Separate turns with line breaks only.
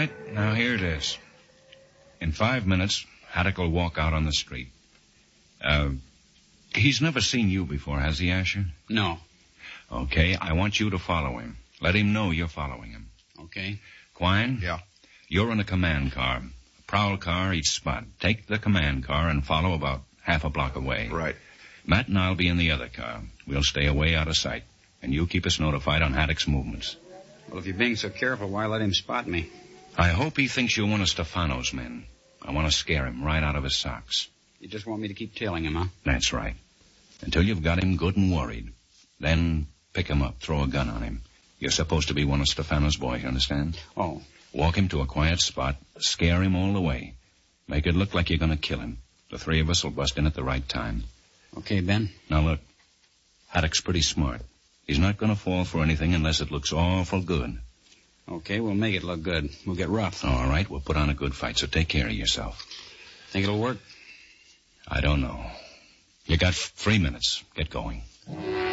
right, now here it is. In 5 minutes, Haddock will walk out on the street. He's never seen you before, has he, Asher?
No.
Okay, I want you to follow him. Let him know you're following him.
Okay.
Quine?
Yeah?
You're in a command car. A prowl car each spot. Take the command car and follow about half a block away.
Right.
Matt and I'll be in the other car. We'll stay away out of sight. And you keep us notified on Haddock's movements.
Well, if you're being so careful, why let him spot me?
I hope he thinks you're one of Stefano's men. I want to scare him right out of his socks.
You just want me to keep tailing him, huh?
That's right. Until you've got him good and worried. Then pick him up, throw a gun on him. You're supposed to be one of Stefano's boys, you understand?
Oh.
Walk him to a quiet spot, scare him all the way. Make it look like you're going to kill him. The three of us will bust in at the right time.
Okay, Ben.
Now look, Haddock's pretty smart. He's not going to fall for anything unless it looks awful good.
Okay, we'll make it look good. We'll get rough.
All right, we'll put on a good fight, so take care of yourself.
Think it'll work?
I don't know. You got 3 minutes. Get going.